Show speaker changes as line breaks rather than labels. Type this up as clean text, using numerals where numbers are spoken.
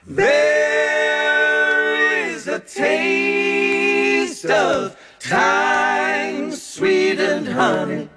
There is a taste of time, sweet and honey.